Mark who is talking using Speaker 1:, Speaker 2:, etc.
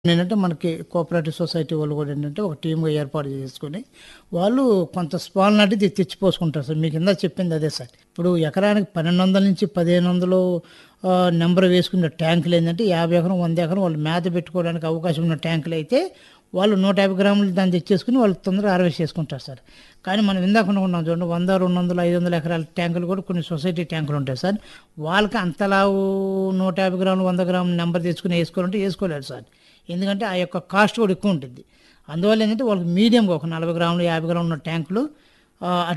Speaker 1: ఏంటంటే మనకి cooperative society వాళ్ళు కూడా ఏంటంటే ఒక టీమ్‌గా ఏర్పాటు చేసుకొని, వాళ్ళు కొంత స్పాల్ నాటిది తెచ్చిపోసుకుంటారు సార్. మీకు ఇందాక చెప్పింది అదే సార్. ఇప్పుడు ఎకరానికి 1200 నుంచి 1500 నంబర్ వేసుకున్న ట్యాంకులేంటంటే 50 ఎకరం, 100 ఎకరం వాళ్ళు మేత పెట్టుకోవడానికి అవకాశం ఉన్న ట్యాంకులైతే వాళ్ళు 150 గ్రాములు దాన్ని తెచ్చేసుకొని వాళ్ళు తొందరగా హార్వెస్ట్ చేసుకుంటారు సార్. కానీ మనం ఇందాక అనుకున్నాం చూడండి 100, 200, 500 ఎకరాల ట్యాంకులు కూడా కొన్ని సొసైటీ ట్యాంకులు ఉంటాయి సార్. వాళ్ళకి అంతలావు 150 గ్రాములు, 100 గ్రాముల నంబర్ తెచ్చుకొని ఏసుకోవాలంటే ఏసుకోలేరు సార్. ఎందుకంటే ఆ యొక్క కాస్ట్ కూడా ఎక్కువ ఉంటుంది. అందువల్ల ఏంటంటే వాళ్ళకి మీడియంగా ఒక 40 గ్రాములు, 50 గ్రాములు ఉన్న ట్యాంకులు